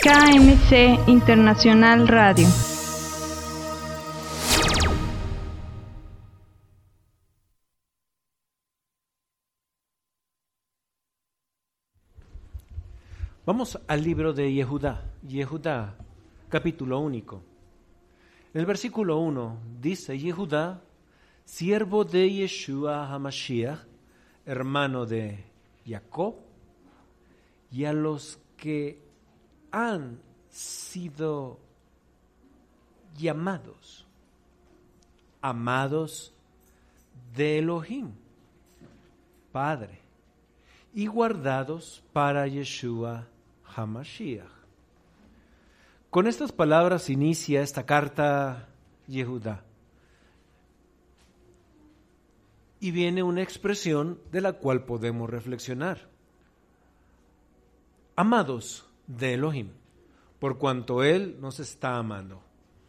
KMC Internacional Radio. Vamos al libro de Yehudá, capítulo único. En el versículo 1 dice: Yehudá, siervo de Yeshua HaMashiach, hermano de Jacob, y a los que han sido llamados, amados de Elohim, Padre, y guardados para Yeshua HaMashiach. Con estas palabras inicia esta carta Yehudá. Y viene una expresión de la cual podemos reflexionar. Amados de Elohim, por cuanto Él nos está amando.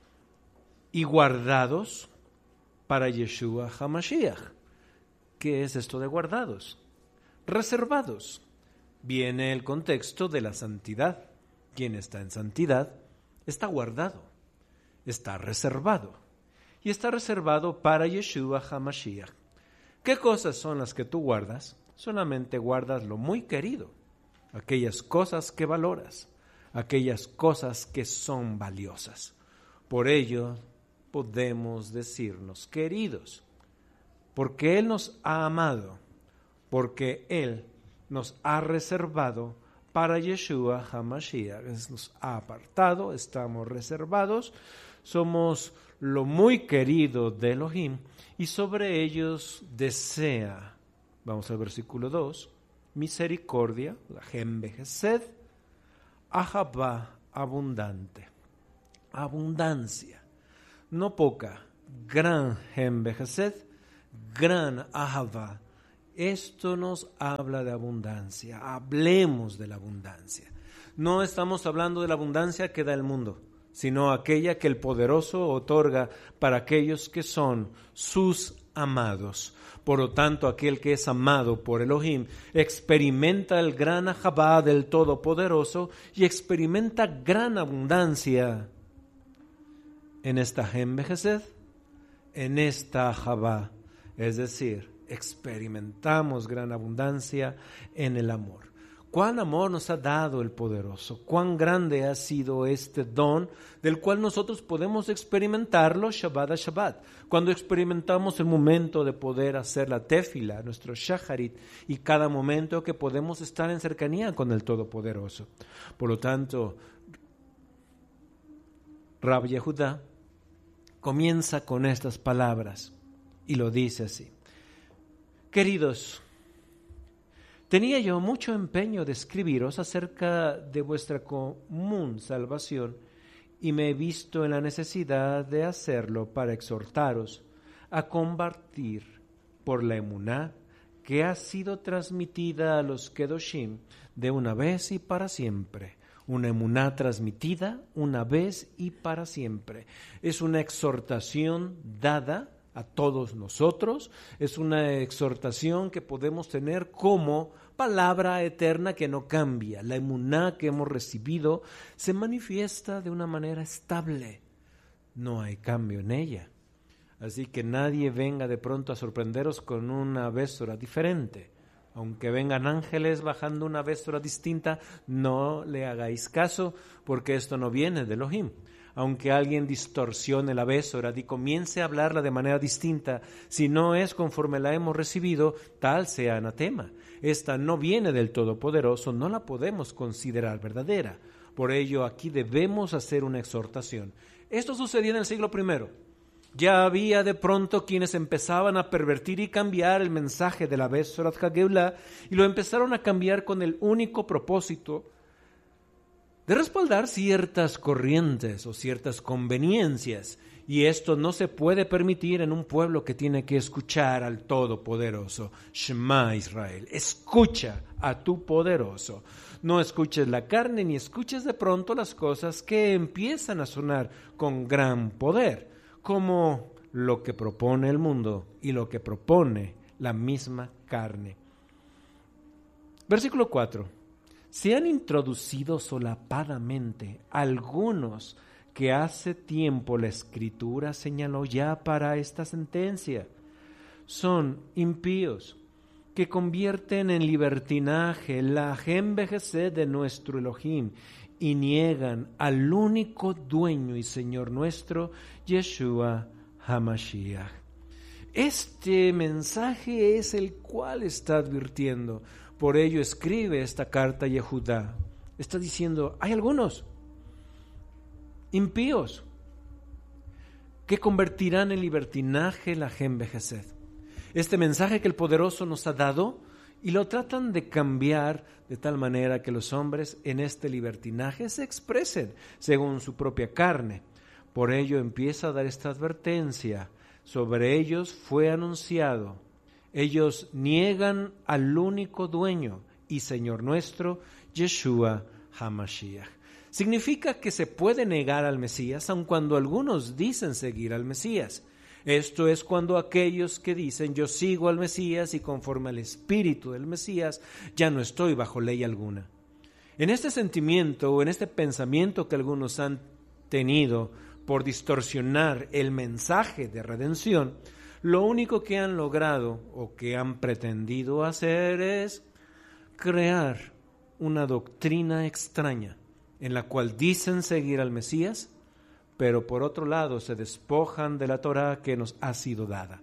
Y guardados para Yeshua HaMashiach. ¿Qué es esto de guardados? Reservados. Viene el contexto de la santidad. Quien está en santidad está guardado, está reservado. Y está reservado para Yeshua HaMashiach. ¿Qué cosas son las que tú guardas? Solamente guardas lo muy querido, aquellas cosas que valoras, aquellas cosas que son valiosas. Por ello podemos decirnos queridos, porque Él nos ha amado, porque Él nos ha reservado para Yeshua HaMashiach. Nos ha apartado, estamos reservados, somos lo muy querido de Elohim y sobre ellos desea, vamos al versículo 2, misericordia, la Hesed, Ahavá, abundante, abundancia, no poca, gran Hesed, gran Ahavá. Esto nos habla de abundancia. Hablemos de la abundancia. No estamos hablando de la abundancia que da el mundo, sino aquella que el Poderoso otorga para aquellos que son sus amados. Por lo tanto, aquel que es amado por Elohim experimenta el gran Ahavá del Todopoderoso y experimenta gran abundancia en esta Hesed, en esta Ahavá, es decir, experimentamos gran abundancia en el amor. ¿Cuán amor nos ha dado el Poderoso? ¿Cuán grande ha sido este don del cual nosotros podemos experimentarlo Shabbat a Shabbat? Cuando experimentamos el momento de poder hacer la tefila, nuestro shacharit, y cada momento que podemos estar en cercanía con el Todopoderoso. Por lo tanto, Rab Yehudá comienza con estas palabras y lo dice así. Queridos, tenía yo mucho empeño de escribiros acerca de vuestra común salvación y me he visto en la necesidad de hacerlo para exhortaros a combatir por la emuná que ha sido transmitida a los Kedoshim de una vez y para siempre. Una emuná transmitida una vez y para siempre. Es una exhortación dada a todos nosotros, es una exhortación que podemos tener como palabra eterna que no cambia. La emuná que hemos recibido se manifiesta de una manera estable, no hay cambio en ella. Así que nadie venga de pronto a sorprenderos con una bésora diferente. Aunque vengan ángeles bajando una bésora distinta, no le hagáis caso, porque esto no viene de Elohim. Aunque alguien distorsione la bésora y comience a hablarla de manera distinta, si no es conforme la hemos recibido, tal sea anatema. Esta no viene del Todopoderoso, no la podemos considerar verdadera. Por ello, aquí debemos hacer una exhortación. Esto sucedió en el siglo I. Ya había de pronto quienes empezaban a pervertir y cambiar el mensaje de la Besorat HaGeulah y lo empezaron a cambiar con el único propósito de respaldar ciertas corrientes o ciertas conveniencias, y esto no se puede permitir en un pueblo que tiene que escuchar al Todopoderoso. Shema Israel, escucha a tu Poderoso. No escuches la carne ni escuches de pronto las cosas que empiezan a sonar con gran poder, como lo que propone el mundo y lo que propone la misma carne. Versículo 4. se han introducido solapadamente algunos que hace tiempo la Escritura señaló ya para esta sentencia. Son impíos que convierten en libertinaje la Hem Behesed de nuestro Elohim y niegan al único dueño y Señor nuestro, Yeshua HaMashiach. Este mensaje es el cual está advirtiendo. Por ello escribe esta carta a Yehudá. Está diciendo, hay algunos impíos que convertirán en libertinaje la Hem Behesed. Este mensaje que el Poderoso nos ha dado y lo tratan de cambiar de tal manera que los hombres en este libertinaje se expresen según su propia carne. Por ello empieza a dar esta advertencia. Sobre ellos fue anunciado. Ellos niegan al único dueño y Señor nuestro, Yeshua HaMashiach. Significa que se puede negar al Mesías, aun cuando algunos dicen seguir al Mesías. Esto es cuando aquellos que dicen yo sigo al Mesías y conforme al espíritu del Mesías ya no estoy bajo ley alguna. En este sentimiento o en este pensamiento que algunos han tenido por distorsionar el mensaje de redención, lo único que han logrado o que han pretendido hacer es crear una doctrina extraña en la cual dicen seguir al Mesías, pero por otro lado se despojan de la Torá que nos ha sido dada.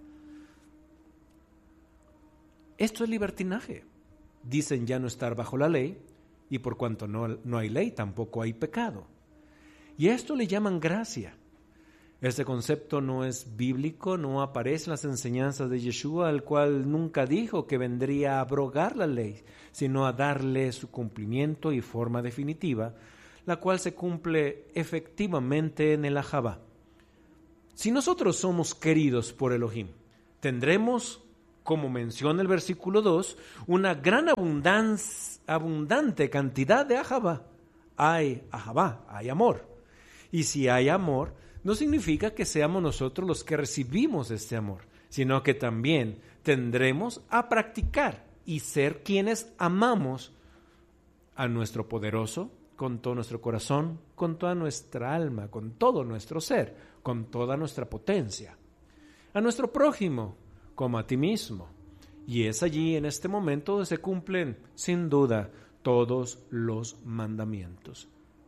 Esto es libertinaje. Dicen ya no estar bajo la ley, y por cuanto no hay ley, tampoco hay pecado. Y a esto le llaman gracia. Este concepto no es bíblico, no aparece en las enseñanzas de Yeshua, el cual nunca dijo que vendría a abrogar la ley, sino a darle su cumplimiento y forma definitiva, la cual se cumple efectivamente en el Ahabá. Si nosotros somos queridos por Elohim, tendremos, como menciona el versículo 2, una gran abundante cantidad de Ahabá. Hay Ahabá, hay amor. Y si hay amor, no significa que seamos nosotros los que recibimos este amor, sino que también tendremos a practicar y ser quienes amamos a nuestro poderoso con todo nuestro corazón, con toda nuestra alma, con todo nuestro ser, con toda nuestra potencia, a nuestro prójimo como a ti mismo. Y es allí en este momento donde se cumplen sin duda todos los mandamientos.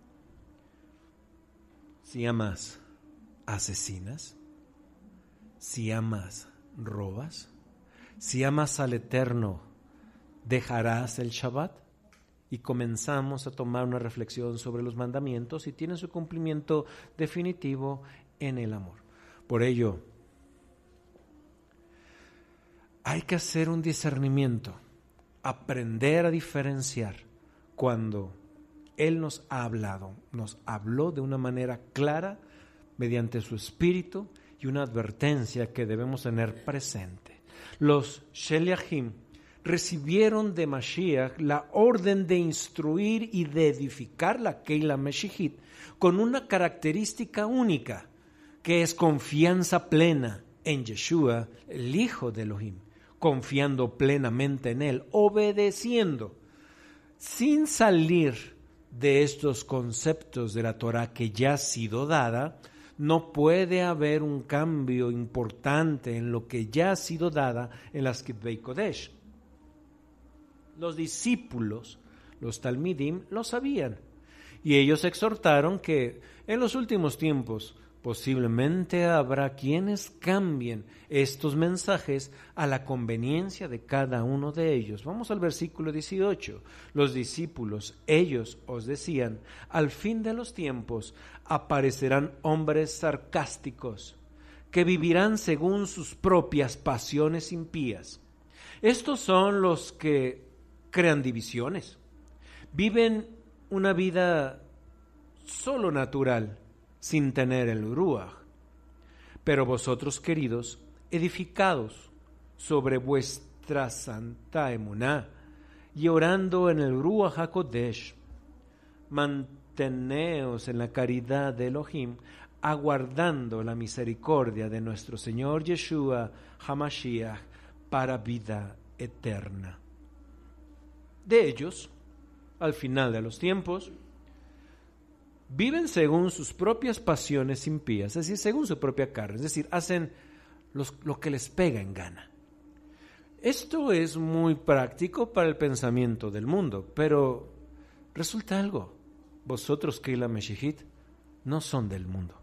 Si amas, asesinas. Si amas, robas. Si amas al Eterno, dejarás el Shabbat. Y comenzamos a tomar una reflexión sobre los mandamientos y tienen su cumplimiento definitivo en el amor. Por ello, hay que hacer un discernimiento, aprender a diferenciar cuando Él nos ha hablado, nos habló de una manera clara mediante su espíritu y una advertencia que debemos tener presente. Los Sheliachim recibieron de Mashiach la orden de instruir y de edificar la Keila Meshihit con una característica única, que es confianza plena en Yeshua, el Hijo de Elohim, confiando plenamente en Él, obedeciendo, sin salir de estos conceptos de la Torah que ya ha sido dada. No puede haber un cambio importante en lo que ya ha sido dada en las Kitvei Kodesh. Los discípulos, los Talmidim, lo sabían, y ellos exhortaron que en los últimos tiempos posiblemente habrá quienes cambien estos mensajes a la conveniencia de cada uno de ellos. Vamos al versículo 18. Los discípulos, ellos os decían, al fin de los tiempos aparecerán hombres sarcásticos que vivirán según sus propias pasiones impías. Estos son los que crean divisiones, viven una vida solo natural, sin tener el Ruach. Pero vosotros, queridos, edificados sobre vuestra santa emuná y orando en el Ruach HaKodesh, manteneos en la caridad de Elohim, aguardando la misericordia de nuestro Señor Yeshua HaMashiach para vida eterna. De ellos, al final de los tiempos, viven según sus propias pasiones impías, es decir, según su propia carne, es decir, hacen lo que les pega en gana. Esto es muy práctico para el pensamiento del mundo, pero resulta algo. Vosotros, Kehila Meshihit, no son del mundo,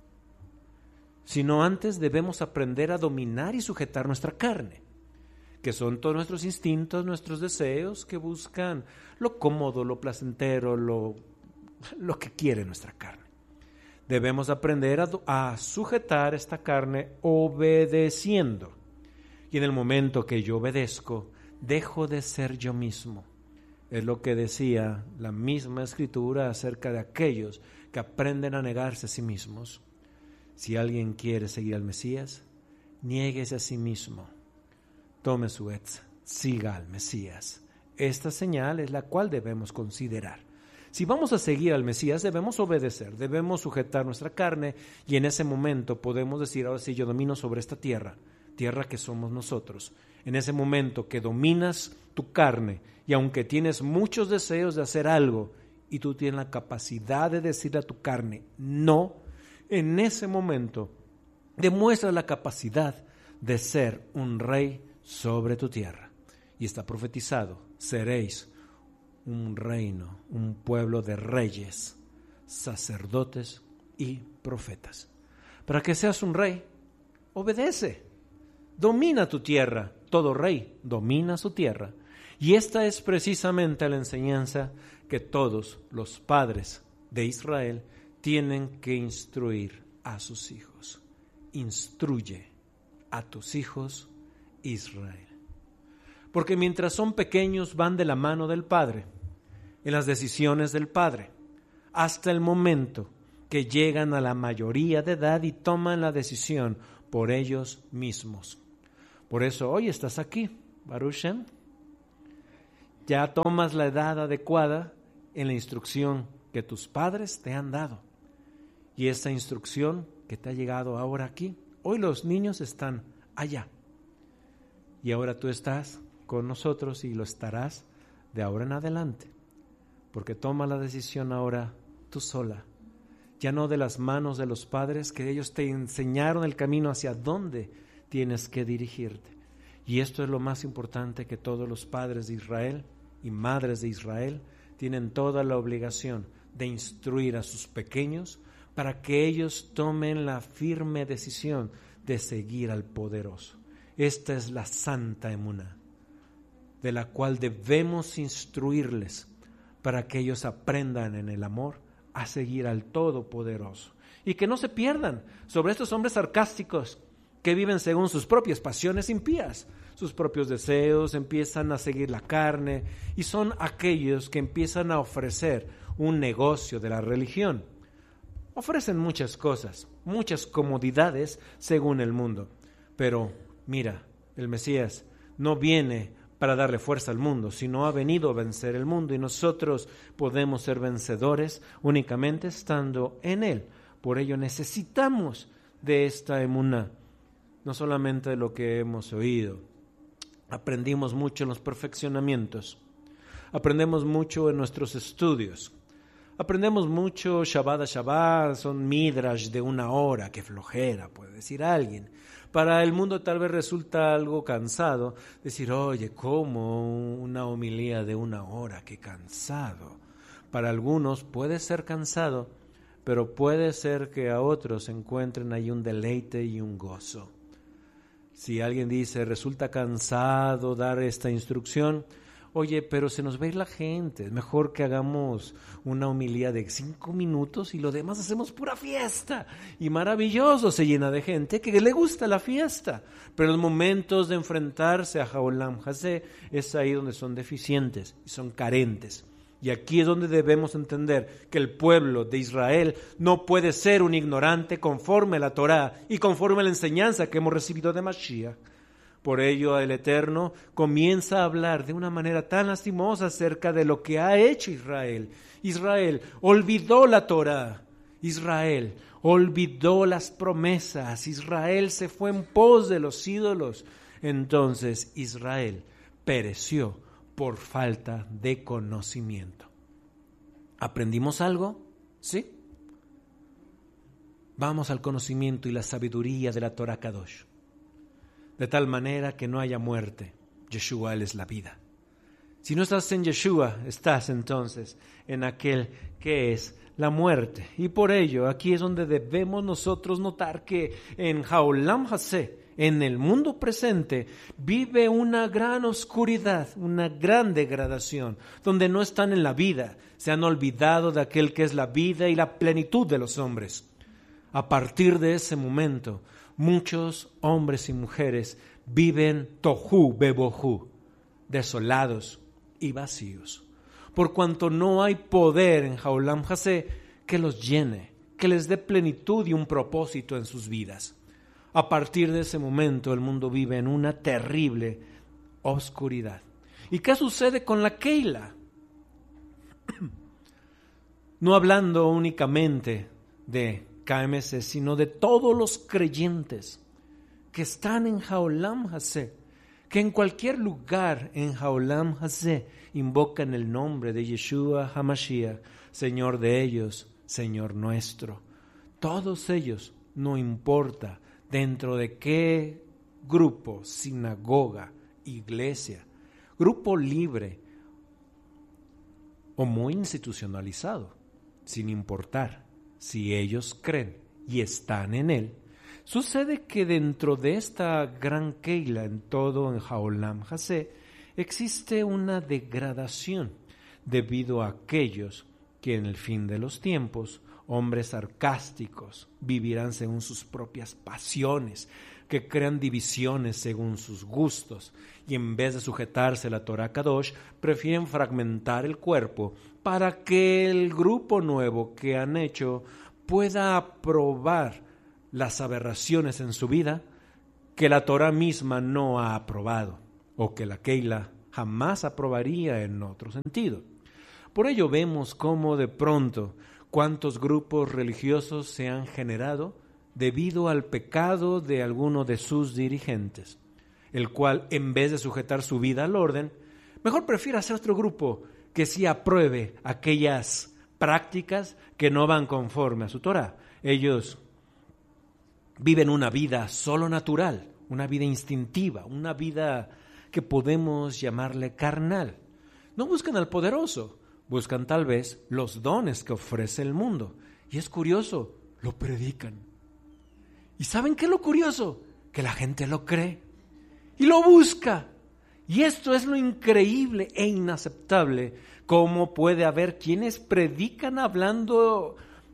sino antes debemos aprender a dominar y sujetar nuestra carne, que son todos nuestros instintos, nuestros deseos que buscan lo cómodo, lo placentero, lo que quiere nuestra carne. Debemos aprender a sujetar esta carne obedeciendo. Y en el momento que yo obedezco, dejo de ser yo mismo. Es lo que decía la misma Escritura acerca de aquellos que aprenden a negarse a sí mismos. Si alguien quiere seguir al Mesías, niéguese a sí mismo. Tome su etza, siga al Mesías. Esta señal es la cual debemos considerar. Si vamos a seguir al Mesías, debemos obedecer, debemos sujetar nuestra carne y en ese momento podemos decir, ahora sí, yo domino sobre esta tierra que somos nosotros. En ese momento que dominas tu carne y aunque tienes muchos deseos de hacer algo y tú tienes la capacidad de decirle a tu carne no, en ese momento demuestras la capacidad de ser un rey sobre tu tierra. Y está profetizado, seréis un reino, un pueblo de reyes, sacerdotes y profetas. Para que seas un rey, obedece, domina tu tierra. Todo rey domina su tierra. Y esta es precisamente la enseñanza que todos los padres de Israel tienen que instruir a sus hijos. Instruye a tus hijos, Israel. Porque mientras son pequeños van de la mano del Padre, en las decisiones del Padre, hasta el momento que llegan a la mayoría de edad y toman la decisión por ellos mismos. Por eso hoy estás aquí, Baruch Shem. Ya tomas la edad adecuada en la instrucción que tus padres te han dado. Y esa instrucción que te ha llegado ahora aquí, hoy los niños están allá. Y ahora tú estás con nosotros y lo estarás de ahora en adelante. Porque toma la decisión ahora tú sola. Ya no de las manos de los padres, que ellos te enseñaron el camino hacia dónde tienes que dirigirte. Y esto es lo más importante, que todos los padres de Israel y madres de Israel tienen toda la obligación de instruir a sus pequeños para que ellos tomen la firme decisión de seguir al poderoso. Esta es la santa emuná, de la cual debemos instruirles para que ellos aprendan en el amor a seguir al Todopoderoso y que no se pierdan sobre estos hombres sarcásticos que viven según sus propias pasiones impías, sus propios deseos, empiezan a seguir la carne y son aquellos que empiezan a ofrecer un negocio de la religión. Ofrecen muchas cosas, muchas comodidades según el mundo, pero mira, el Mesías no viene para darle fuerza al mundo, sino ha venido a vencer el mundo y nosotros podemos ser vencedores únicamente estando en Él. Por ello necesitamos de esta emuná, no solamente de lo que hemos oído. Aprendimos mucho en los perfeccionamientos, aprendemos mucho en nuestros estudios, aprendemos mucho Shabbat a Shabbat, son midrash de 1 hora, qué flojera, puede decir alguien. Para el mundo tal vez resulta algo cansado decir, oye, ¿cómo una homilía de 1 hora? ¡Qué cansado! Para algunos puede ser cansado, pero puede ser que a otros encuentren ahí un deleite y un gozo. Si alguien dice, resulta cansado dar esta instrucción, oye, pero se nos va a ir la gente, es mejor que hagamos una homilía de 5 minutos y lo demás hacemos pura fiesta. Y maravilloso, se llena de gente que le gusta la fiesta. Pero en los momentos de enfrentarse a Haolam Hazé es ahí donde son deficientes y son carentes. Y aquí es donde debemos entender que el pueblo de Israel no puede ser un ignorante conforme a la Torá y conforme a la enseñanza que hemos recibido de Mashiach. Por ello el Eterno comienza a hablar de una manera tan lastimosa acerca de lo que ha hecho Israel. Israel olvidó la Torá, Israel olvidó las promesas, Israel se fue en pos de los ídolos. Entonces Israel pereció por falta de conocimiento. ¿Aprendimos algo? ¿Sí? Vamos al conocimiento y la sabiduría de la Torah Kadosh. De tal manera que no haya muerte. Yeshua, Él es la vida. Si no estás en Yeshua, estás entonces en aquel que es la muerte. Y por ello, aquí es donde debemos nosotros notar que en Haolam Hasé, en el mundo presente, vive una gran oscuridad, una gran degradación, donde no están en la vida, se han olvidado de aquel que es la vida y la plenitud de los hombres. A partir de ese momento, muchos hombres y mujeres viven tohu bebohu, desolados y vacíos, por cuanto no hay poder en Haolam Hasé que los llene, que les dé plenitud y un propósito en sus vidas. A partir de ese momento el mundo vive en una terrible oscuridad. ¿Y qué sucede con la Keila? No hablando únicamente de KMC, sino de todos los creyentes que están en Haolam Hasé, que en cualquier lugar en Haolam Hasé invocan el nombre de Yeshua HaMashiach, Señor de ellos, Señor nuestro. Todos ellos, no importa dentro de qué grupo, sinagoga, iglesia, grupo libre o muy institucionalizado, sin importar si ellos creen y están en él, sucede que dentro de esta gran Keila, en todo en Haolam Hasé, existe una degradación debido a aquellos que en el fin de los tiempos, hombres sarcásticos, vivirán según sus propias pasiones, que crean divisiones según sus gustos, y en vez de sujetarse a la Torah Kadosh, prefieren fragmentar el cuerpo para que el grupo nuevo que han hecho pueda aprobar las aberraciones en su vida que la Torah misma no ha aprobado, o que la Keila jamás aprobaría en otro sentido. Por ello vemos cómo de pronto cuántos grupos religiosos se han generado debido al pecado de alguno de sus dirigentes, el cual, en vez de sujetar su vida al orden, mejor prefiere hacer otro grupo que sí apruebe aquellas prácticas que no van conforme a su Torah. Ellos viven una vida solo natural, una vida instintiva, una vida que podemos llamarle carnal. No buscan al poderoso, buscan tal vez los dones que ofrece el mundo. Y es curioso, lo predican. ¿Y saben qué es lo curioso? Que la gente lo cree y lo busca. Y esto es lo increíble e inaceptable. ¿Cómo puede haber quienes predican hablando,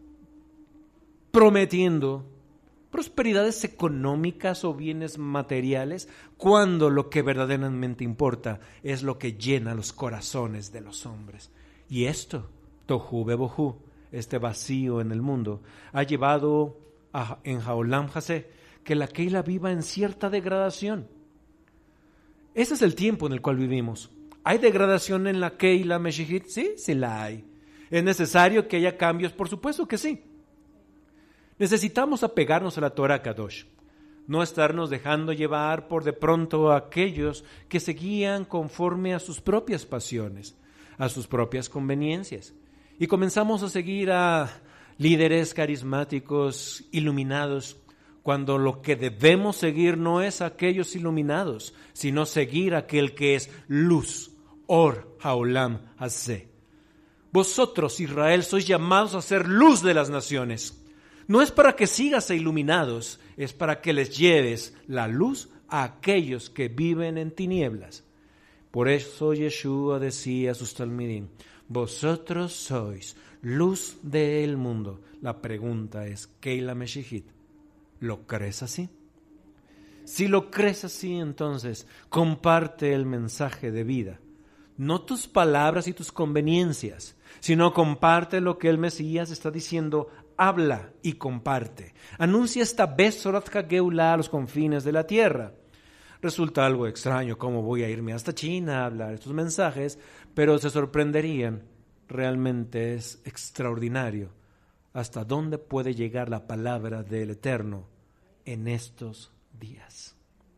prometiendo prosperidades económicas o bienes materiales, cuando lo que verdaderamente importa es lo que llena los corazones de los hombres? Y esto, tohu bebohu, este vacío en el mundo, ha llevado en Haolam Hasé que la Keila viva en cierta degradación. Ese es el tiempo en el cual vivimos. ¿Hay degradación en la Keila Meshihit? Sí, sí la hay. ¿Es necesario que haya cambios? Por supuesto que sí. Necesitamos apegarnos a la Torah Kadosh, no estarnos dejando llevar por de pronto a aquellos que se guían conforme a sus propias pasiones, a sus propias conveniencias. Y comenzamos a seguir a líderes carismáticos iluminados, cuando lo que debemos seguir no es aquellos iluminados, sino seguir aquel que es luz, Or Haolam Hasé. Vosotros, Israel, sois llamados a ser luz de las naciones. No es para que sigas a iluminados, es para que les lleves la luz a aquellos que viven en tinieblas. Por eso Yeshua decía a sus talmidim, vosotros sois luz del mundo. La pregunta es, Keila Meshihit, ¿lo crees así? Si lo crees así, entonces comparte el mensaje de vida. No tus palabras y tus conveniencias, sino comparte lo que el Mesías está diciendo. Habla y comparte. Anuncia esta Besorat HaGeulah a los confines de la tierra. Resulta algo extraño cómo voy a irme hasta China a hablar estos mensajes, pero se sorprenderían. Realmente es extraordinario hasta dónde puede llegar la palabra del Eterno en estos días.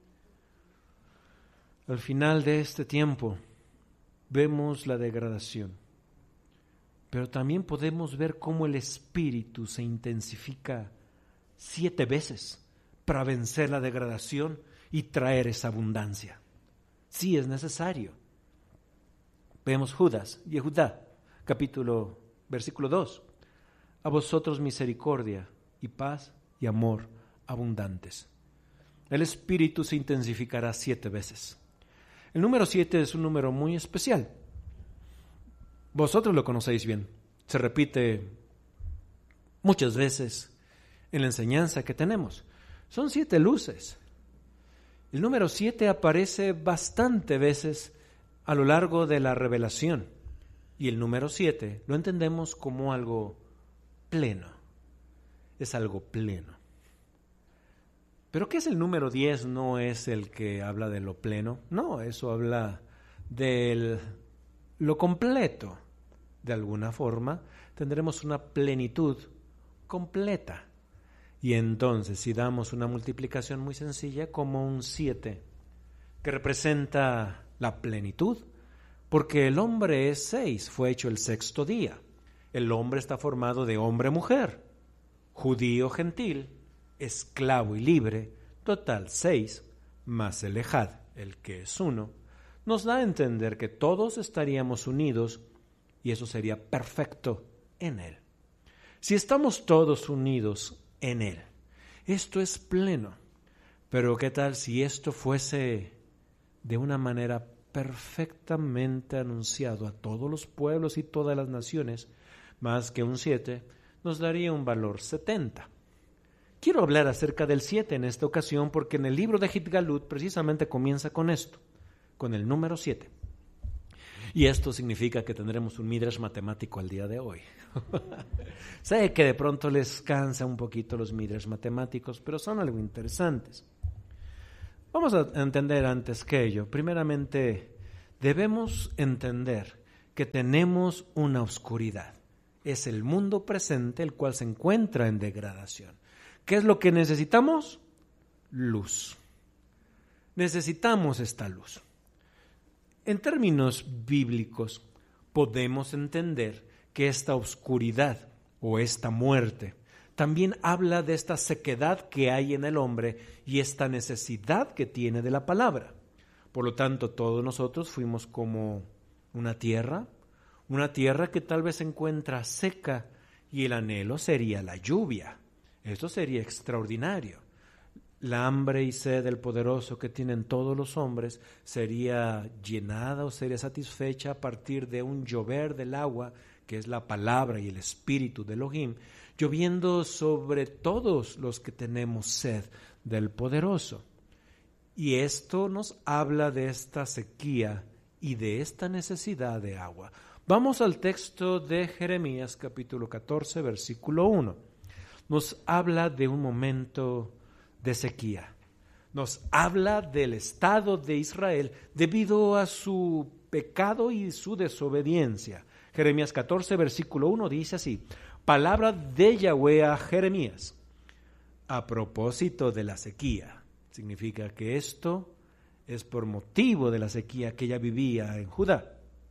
Al final de este tiempo vemos la degradación, pero también podemos ver cómo el espíritu se intensifica 7 veces para vencer la degradación y traer esa abundancia. Sí, es necesario. Vemos Judas, Yehudá, versículo 2. A vosotros misericordia y paz y amor abundantes. El espíritu se intensificará 7 veces. El número 7 es un número muy especial. Vosotros lo conocéis bien. Se repite muchas veces en la enseñanza que tenemos. Son 7 luces. El número 7 aparece bastante veces a lo largo de la revelación. Y el número 7 lo entendemos como algo pleno. Es algo pleno. ¿Pero qué es el número 10? No es el que habla de lo pleno. No, eso habla de lo completo. De alguna forma tendremos una plenitud completa. Y entonces, si damos una multiplicación muy sencilla, como un 7, que representa la plenitud, porque el hombre es 6, fue hecho el 6º día. El hombre está formado de hombre-mujer, judío-gentil, esclavo y libre, total 6, más el ejad, el que es 1, nos da a entender que todos estaríamos unidos y eso sería perfecto en Él. Si estamos todos unidos en Él, esto es pleno. Pero ¿qué tal si esto fuese de una manera perfectamente anunciado a todos los pueblos y todas las naciones? Más que un 7, nos daría un valor 70. Quiero hablar acerca del 7 en esta ocasión porque en el libro de Hitgalut precisamente comienza con esto, con el número 7. Y esto significa que tendremos un midrash matemático al día de hoy. Sé que de pronto les cansa un poquito los midrash matemáticos, pero son algo interesantes. Vamos a entender antes que ello. Primeramente, debemos entender que tenemos una oscuridad. Es el mundo presente el cual se encuentra en degradación. ¿Qué es lo que necesitamos? Luz. Necesitamos esta luz. En términos bíblicos, podemos entender que esta oscuridad o esta muerte también habla de esta sequedad que hay en el hombre y esta necesidad que tiene de la palabra. Por lo tanto, todos nosotros fuimos como una tierra que tal vez se encuentra seca y el anhelo sería la lluvia. Esto sería extraordinario. La hambre y sed del poderoso que tienen todos los hombres sería llenada o sería satisfecha a partir de un llover del agua, que es la palabra y el espíritu de Elohim, lloviendo sobre todos los que tenemos sed del poderoso. Y esto nos habla de esta sequía y de esta necesidad de agua. Vamos al texto de Jeremías capítulo 14, versículo 1. Nos habla de un momento de sequía. Nos habla del estado de Israel debido a su pecado y su desobediencia. Jeremías 14, versículo 1 dice así: palabra de Yahweh a Jeremías a propósito de la sequía. Significa que esto es por motivo de la sequía que ella vivía en Judá.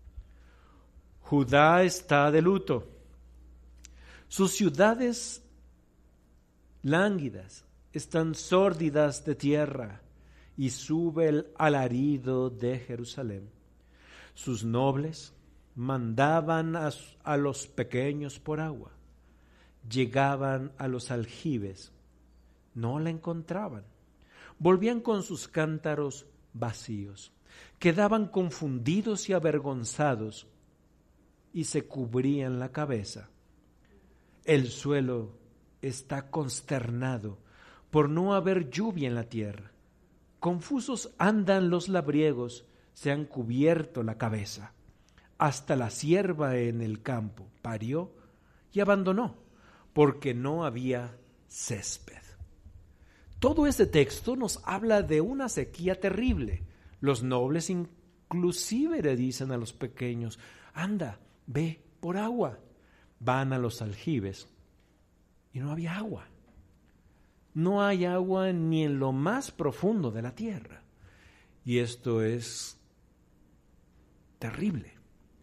Judá está de luto. Sus ciudades lánguidas están sórdidas de tierra y sube el alarido de Jerusalén. Sus nobles mandaban a los pequeños por agua, llegaban a los aljibes, no la encontraban, volvían con sus cántaros vacíos, quedaban confundidos y avergonzados y se cubrían la cabeza. El suelo está consternado por no haber lluvia en la tierra. Confusos andan los labriegos, se han cubierto la cabeza. Hasta la sierva en el campo parió y abandonó, porque no había césped. Todo este texto nos habla de una sequía terrible. Los nobles inclusive le dicen a los pequeños: anda, ve por agua. Van a los aljibes y no había agua. No hay agua ni en lo más profundo de la tierra. Y esto es terrible.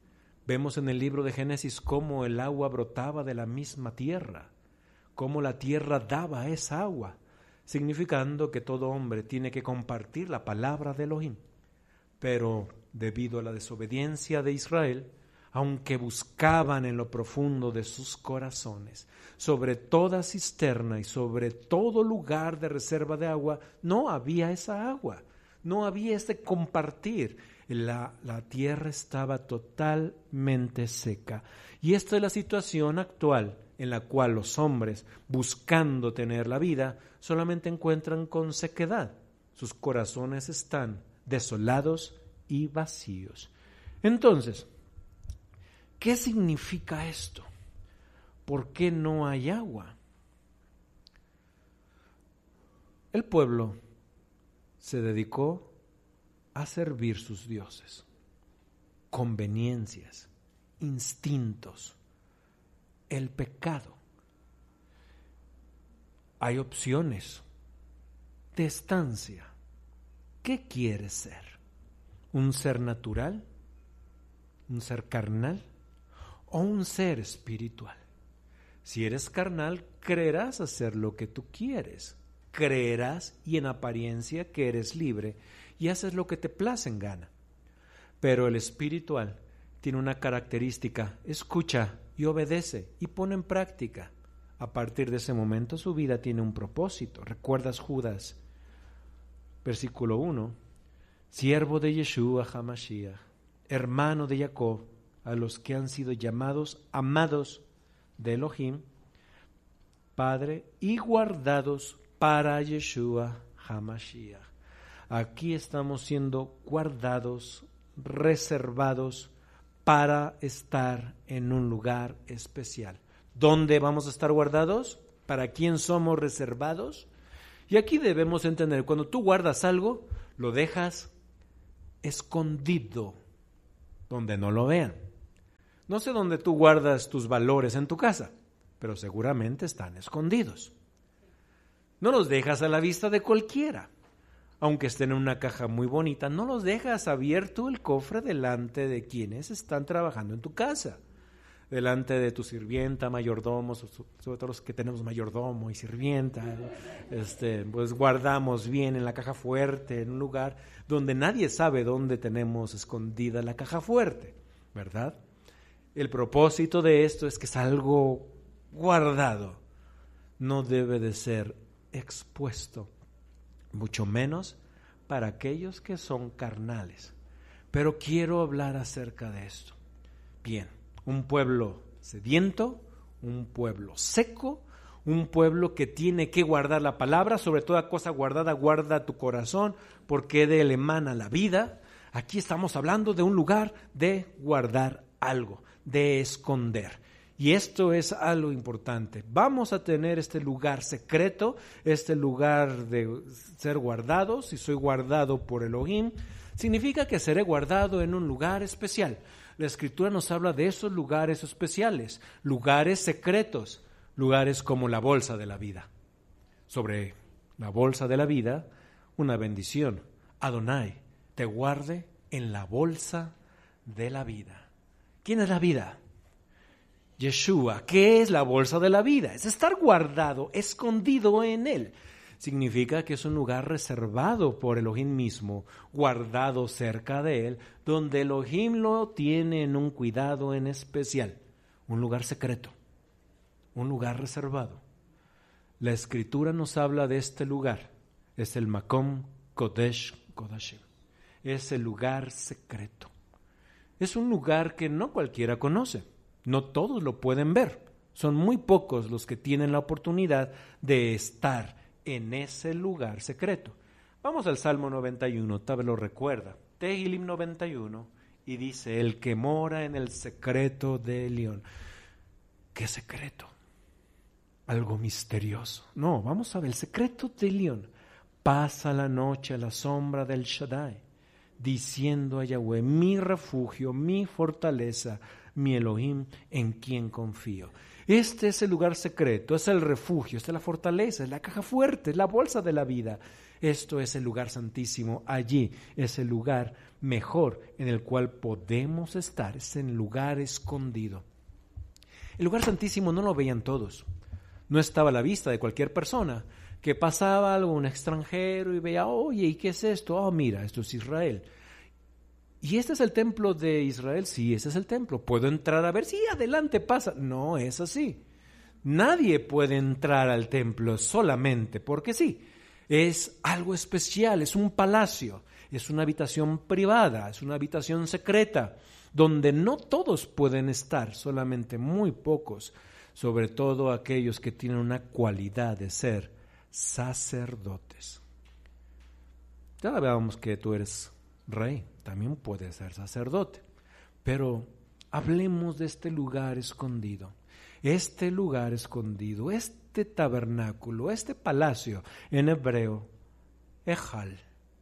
Vemos en el libro de Génesis cómo el agua brotaba de la misma tierra, cómo la tierra daba esa agua, significando que todo hombre tiene que compartir la palabra de Elohim. Pero debido a la desobediencia de Israel, aunque buscaban en lo profundo de sus corazones, sobre toda cisterna y sobre todo lugar de reserva de agua, no había esa agua, no había ese compartir. La tierra estaba totalmente seca. Y esta es la situación actual en la cual los hombres, buscando tener la vida, solamente encuentran con sequedad. Sus corazones están desolados y vacíos. Entonces, ¿qué significa esto? ¿Por qué no hay agua? El pueblo se dedicó a servir sus dioses, conveniencias, instintos, el pecado. Hay opciones de estancia. ¿Qué quieres ser? ¿Un ser natural? ¿Un ser carnal? ¿O un ser espiritual? Si eres carnal, creerás hacer lo que tú quieres. Creerás y en apariencia que eres libre y haces lo que te place en gana. Pero el espiritual tiene una característica: escucha y obedece y pone en práctica. A partir de ese momento su vida tiene un propósito. ¿Recuerdas Judas? Versículo 1. Siervo de Yeshua HaMashiach, hermano de Jacob, a los que han sido llamados amados de Elohim, Padre, y guardados para Yeshua HaMashiach. Aquí estamos siendo guardados, reservados para estar en un lugar especial. ¿Dónde vamos a estar guardados? ¿Para quién somos reservados? Y aquí debemos entender, cuando tú guardas algo, lo dejas escondido, donde no lo vean. No sé dónde tú guardas tus valores en tu casa, pero seguramente están escondidos. No los dejas a la vista de cualquiera. Aunque estén en una caja muy bonita, no los dejas abierto el cofre delante de quienes están trabajando en tu casa. Delante de tu sirvienta, mayordomo, sobre todo los que tenemos mayordomo y sirvienta, pues guardamos bien en la caja fuerte, en un lugar donde nadie sabe dónde tenemos escondida la caja fuerte, ¿verdad? El propósito de esto es que es algo guardado, no debe de ser expuesto, mucho menos para aquellos que son carnales. Pero quiero hablar acerca de esto. Bien, un pueblo sediento, un pueblo seco, un pueblo que tiene que guardar la palabra, sobre toda cosa guardada, guarda tu corazón, porque de él emana la vida. Aquí estamos hablando de un lugar de guardar algo, de esconder. Y esto es algo importante. Vamos a tener este lugar secreto, este lugar de ser guardados. Si soy guardado por Elohim, significa que seré guardado en un lugar especial. La Escritura nos habla de esos lugares especiales, lugares secretos, lugares como la bolsa de la vida. Sobre la bolsa de la vida, una bendición. Adonai te guarde en la bolsa de la vida. ¿Quién es la vida? Yeshua. ¿Qué es la bolsa de la vida? Es estar guardado, escondido en él. Significa que es un lugar reservado por Elohim mismo, guardado cerca de él, donde Elohim lo tiene en un cuidado en especial. Un lugar secreto, un lugar reservado. La Escritura nos habla de este lugar. Es el Makom Kodesh Kodashim. Es el lugar secreto. Es un lugar que no cualquiera conoce. No todos lo pueden ver. Son muy pocos los que tienen la oportunidad de estar en ese lugar secreto. Vamos al Salmo 91, tal vez lo recuerda. Tehilim 91, y dice: el que mora en el secreto de Elión. ¿Qué secreto? Algo misterioso. No, vamos a ver, el secreto de Elión. Pasa la noche a la sombra del Shaddai, diciendo a Yahweh: mi refugio, mi fortaleza, mi Elohim, en quien confío. Este es el lugar secreto, es el refugio, esta es la fortaleza, es la caja fuerte, es la bolsa de la vida. Esto es el lugar santísimo, allí es el lugar mejor en el cual podemos estar, es el lugar escondido. El lugar santísimo no lo veían todos, no estaba a la vista de cualquier persona que pasaba algo, un extranjero, y veía, oye, ¿y qué es esto? Oh, mira, esto es Israel. ¿Y este es el templo de Israel? Sí, ese es el templo. ¿Puedo entrar a ver? Sí, adelante, pasa. No, es así. Nadie puede entrar al templo solamente porque sí. Es algo especial, es un palacio, es una habitación privada, es una habitación secreta, donde no todos pueden estar, solamente muy pocos, sobre todo aquellos que tienen una cualidad de ser sacerdotes. Ya veamos que tú eres rey, también puedes ser sacerdote, pero hablemos de este lugar escondido. Este lugar escondido, este tabernáculo, este palacio, en hebreo, Ejal.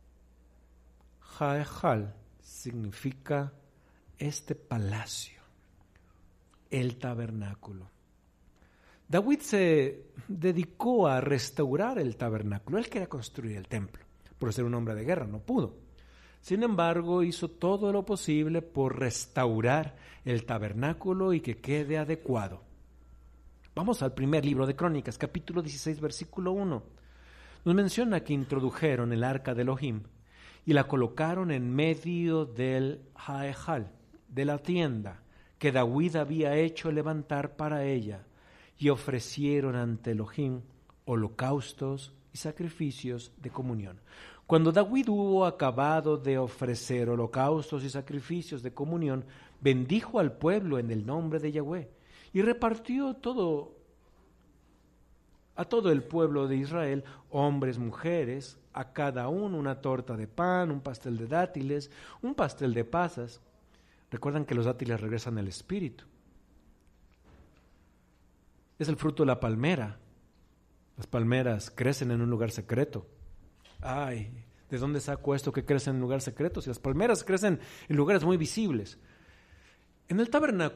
Jaejal significa este palacio, el tabernáculo. David se dedicó a restaurar el tabernáculo. Él quería construir el templo. Por ser un hombre de guerra, no pudo. Sin embargo, hizo todo lo posible por restaurar el tabernáculo y que quede adecuado. Vamos al primer libro de Crónicas, capítulo 16, versículo 1. Nos menciona que introdujeron el arca de Elohim y la colocaron en medio del Jaejal, de la tienda que David había hecho levantar para ella, y ofrecieron ante Elohim holocaustos y sacrificios de comunión. Cuando David hubo acabado de ofrecer holocaustos y sacrificios de comunión, bendijo al pueblo en el nombre de Yahweh y repartió a todo el pueblo de Israel, hombres, mujeres, a cada uno una torta de pan, un pastel de dátiles, un pastel de pasas. Recuerdan que los dátiles regresan al espíritu. Es el fruto de la palmera. Las palmeras crecen en un lugar secreto. Ay, ¿de dónde saco esto que crece en un lugar secreto? Si las palmeras crecen en lugares muy visibles. En el tabernáculo